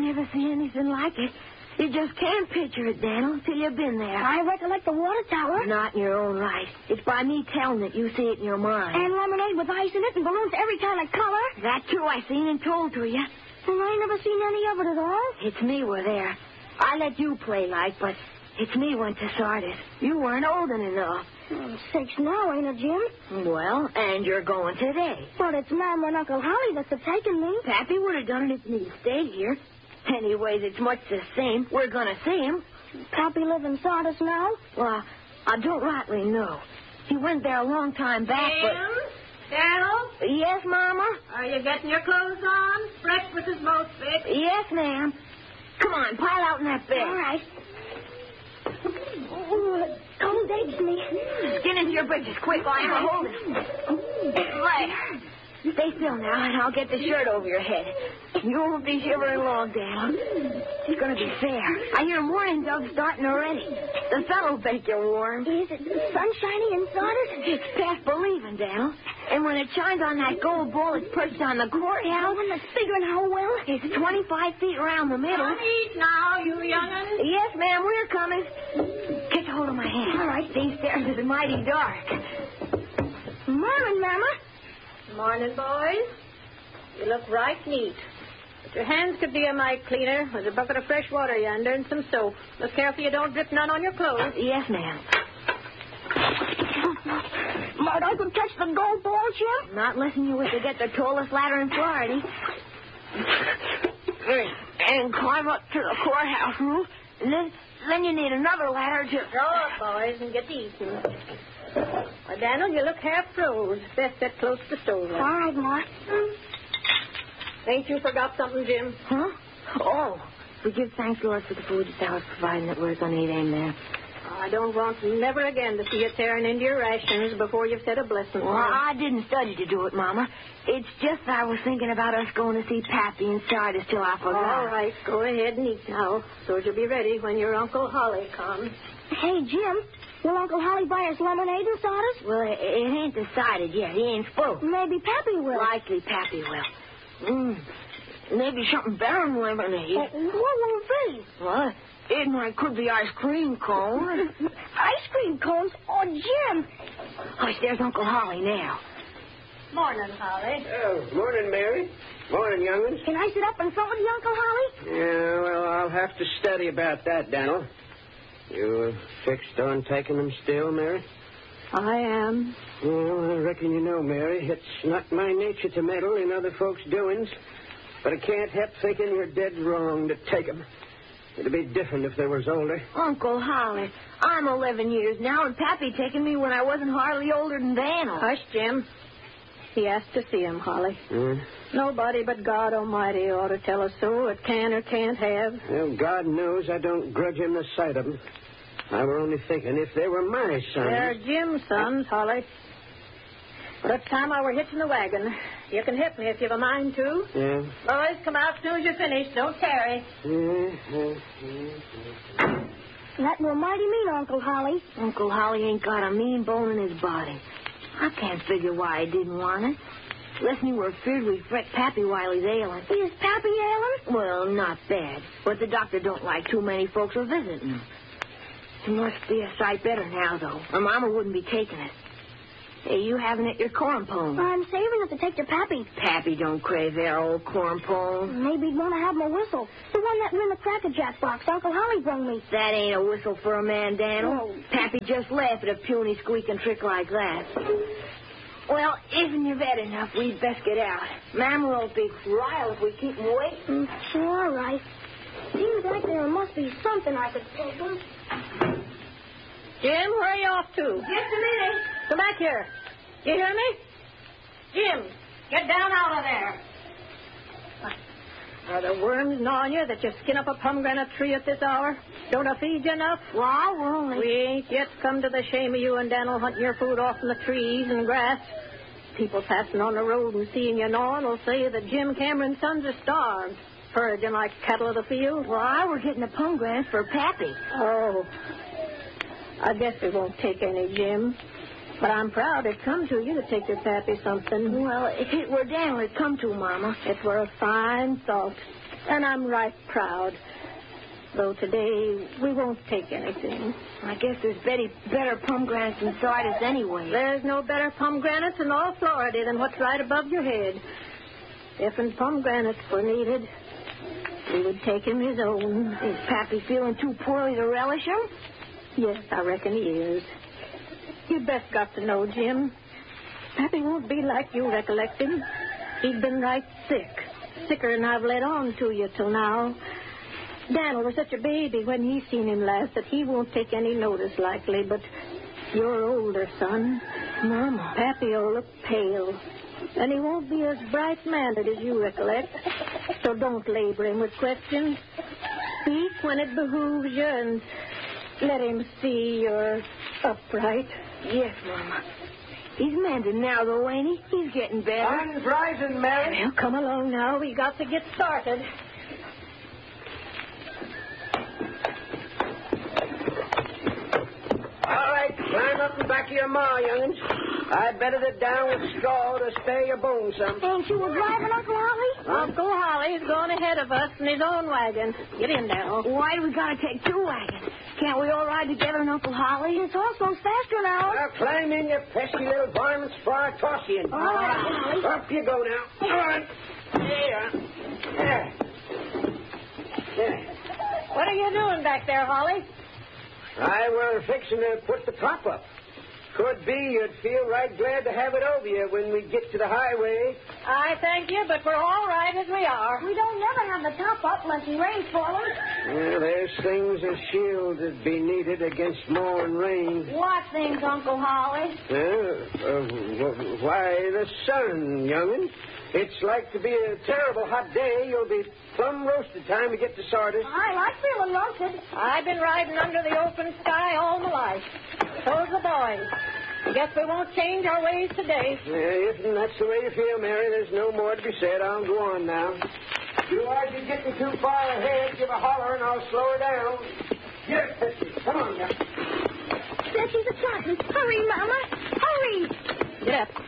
never seen anything like it. You just can't picture it, Daniel, till you've been there. I recollect the water tower. Not in your own right. It's by me telling it you see it in your mind. And lemonade with ice in it and balloons every kind of color. That, too, I seen and told to you. And I never seen any of it at all. It's me were there. I let you play like, but it's me went to Sardis. You weren't old enough. I'm 6 now, ain't it, Jim? Well, and you're going today. But it's Mama and Uncle Holly that's taken me. Pappy would have done it if he'd stayed here. Anyways, it's much the same. We're going to see him. Pappy live in Sardis now? Well, I don't rightly know. He went there a long time back, Daniel? Yes, Mama? Are you getting your clothes on? Breakfast is most fixed. Yes, ma'am. Come on, pile out in that bed. All right. Oh, it cold aches me. Get into your breeches, quick, while I'm holding it. There. Stay still now, and I'll get the shirt over your head. You won't be shivering long, Daniel. It's going to be fair. I hear morning doves starting already. The sun'll bake you warm. Is it sun shining in Sardis? It's past believing, Daniel. And when it shines on that gold ball that's perched on the courthouse... One that's bigger than how well? It's 25 feet around the middle. Don't eat now, you young'un. Yes, ma'am, we're coming. Catch a hold of my hand. All right. These stairs is mighty dark. Morning, Mama. Morning, boys. You look right neat. But your hands could be a mite cleaner. There's a bucket of fresh water yonder and some soap. Look careful you don't drip none on your clothes. Yes, ma'am. Might I could catch the gold ball, Jim? Not unless you wish to get the tallest ladder in Florida. And climb up to the courthouse roof. And then you need another ladder to... Throw up, boys, and get to eating. Well, Daniel, you look half froze. Best get close to the stove. All right, Ma. Ain't you forgot something, Jim? Huh? Oh, we give thanks, Lord, for the food that thou hast provided that we're going to eat, amen. I don't want never again to see you tearing into your rations before you've said a blessing. Well, I didn't study to do it, Mama. It's just that I was thinking about us going to see Pappy and Sardis till I forgot. All right, go ahead and eat now, so you'll be ready when your Uncle Holly comes. Hey, Jim, will Uncle Holly buy us lemonade and Sardis? Well, it ain't decided yet. He ain't spoke. Maybe Pappy will. Likely Pappy will. Maybe something better than lemonade. What will it be? Well, it might could be ice cream cone. Ice cream cones? Oh, Jim. Hush, there's Uncle Holly now. Morning, Holly. Oh, morning, Mary. Morning, young'uns. Can I sit up in front with you, Uncle Holly? Yeah, well, I'll have to study about that, Daniel. You fixed on taking them still, Mary? I am. Well, I reckon you know, Mary. It's not my nature to meddle in other folks' doings, but I can't help thinking you're dead wrong to take them. It'd be different if they was older. Uncle Holly, I'm 11 years now, and Pappy taken me when I wasn't hardly older than Daniel. Hush, Jim. He asked to see him, Holly. Hmm? Nobody but God Almighty ought to tell us so. It can or can't have. Well, God knows I don't grudge him the sight of them. I were only thinking if they were my sons. They're Jim's sons, Holly. But it's time I were hitching the wagon. You can hit me if you've a mind to. Yeah. Boys, come out as soon as you're finished. Don't tarry. That were mighty mean, Uncle Holly. Uncle Holly ain't got a mean bone in his body. I can't figure why he didn't want it. Unless he were afraid we'd fret Pappy while he's ailing. Is Pappy ailing? Well, not bad. But the doctor don't like too many folks a visiting him. He must be a sight better now, though, or Mama wouldn't be taking it. Hey, you having it your corn pone? I'm saving it to take to Pappy. Pappy don't crave their old corn pone. Maybe he'd want to have my whistle. The one that in the Cracker Jack box Uncle Holly brung me. That ain't a whistle for a man, Daniel. No. Pappy just laugh at a puny squeaking trick like that. Well, isn't you bad enough? We'd best get out. Mama will be riled if we keep him waiting. All right. Seems like there must be something I could take him. Jim, where are you off to? Just a minute. Come back here. You hear me? Jim, get down out of there. Are the worms gnawing you that you skin up a pomegranate tree at this hour? Don't I feed you enough? Well, we're only... We ain't yet come to the shame of you and Daniel hunting your food off in the trees and grass. People passing on the road and seeing you gnawing will say that Jim Cameron's sons are starved, foraging like cattle of the field. Well, we're getting the pomegranates for Pappy. Oh, I guess we won't take any, Jim. But I'm proud it come to you to take your Pappy something. Well, if it were Daniel, it'd come to, Mama. It were a fine thought. And I'm right proud. Though today we won't take anything. I guess there's better pomegranates than Sardis anyway. There's no better pomegranates in all Florida than what's right above your head. If pomegranates were needed, we would take him his own. Is Pappy feeling too poorly to relish him? Yes, I reckon he is. You'd best got to know Jim. Pappy won't be like you recollect him. He'd been right sick. Sicker than I've let on to you till now. Dan'l was such a baby when he seen him last that he won't take any notice likely, but you're older, son. Mama. Pappy'll look pale. And he won't be as bright-minded as you recollect. So don't labor him with questions. Speak when it behooves you and let him see you're upright. Yes, Mama. He's mending now, though, ain't he? He's getting better. Sun's rising, Mary. Well, come along now. We got to get started. All right, climb up and back of your ma, young'uns. I bedded it down with straw to spare your bones some. Ain't you a driving, Uncle Holly? Uncle Holly's going ahead of us in his own wagon. Get in there. Why do we gotta take two wagons? Can't we all ride together in Uncle Holly? It's almost faster now. Now, climb in, you pesky little varmints, before I toss you in. All right, Holly. Up you go now. All right. There. What are you doing back there, Holly? I were fixing to put the top up. Could be you'd feel right glad to have it over you when we get to the highway. I thank you, but we're all right as we are. We don't never have the top up unless the rain's falling. Well, there's things as shields that'd be needed against more and rain. What things, Uncle Holly? Why, the sun, young'un. It's like to be a terrible hot day. You'll be plumb roasted time to get to Sardis. I like feeling roasted. I've been riding under the open sky all my life. So's the boys. Guess we won't change our ways today. If that's the way you feel, Mary, there's no more to be said. I'll go on now. You as you get me too far ahead, give a holler and I'll slow her down. Here, Pissy. Come on, now. There she's a starting. Hurry, Mama. Hurry. Get up.